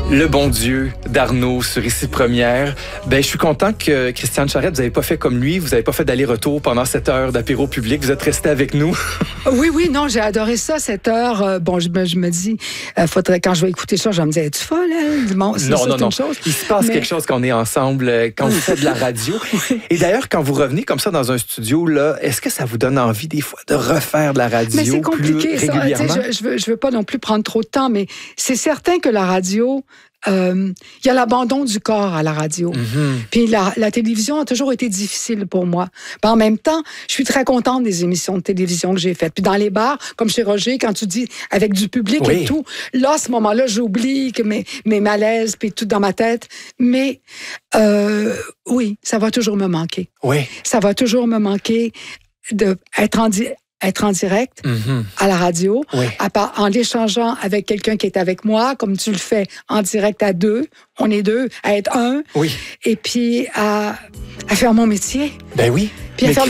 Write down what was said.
Le bon Dieu d'Arnaud sur Ici Première. Je suis content que Christiane Charette, vous n'avez pas fait comme lui, vous n'avez pas fait d'aller-retour pendant cette heure d'apéro public, vous êtes resté avec nous. Oui, non, j'ai adoré ça, cette heure. Je me dis, faudrait, quand je vais écouter ça, je vais me dire, es-tu folle, elle? Bon, Non. Il se passe quelque chose quand on est ensemble, quand vous faites de la radio. Et d'ailleurs, quand vous revenez comme ça dans un studio, là, est-ce que ça vous donne envie des fois de refaire de la radio mais c'est compliqué, plus régulièrement? Ça. Je veux pas non plus prendre trop de temps, mais c'est certain que la radio, il y a l'abandon du corps à la radio. Mm-hmm. Puis la télévision a toujours été difficile pour moi. Puis en même temps, je suis très contente des émissions de télévision que j'ai faites. Puis dans les bars, comme chez Roger, quand tu dis avec du public oui. et tout, là, à ce moment-là, j'oublie que mes malaises puis tout dans ma tête. Mais oui, ça va toujours me manquer. Oui. Ça va toujours me manquer d'être en direct à la radio, oui. en l'échangeant avec quelqu'un qui est avec moi, comme tu le fais en direct à deux, on est deux, à être un, oui. et puis à faire mon métier. Ben oui. Puis à faire